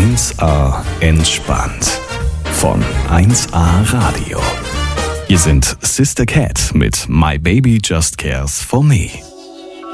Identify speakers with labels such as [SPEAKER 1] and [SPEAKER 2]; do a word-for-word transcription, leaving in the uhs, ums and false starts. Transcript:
[SPEAKER 1] eins A entspannt von eins A Radio. Hier sind Sister Cat mit My Baby Just Cares for Me.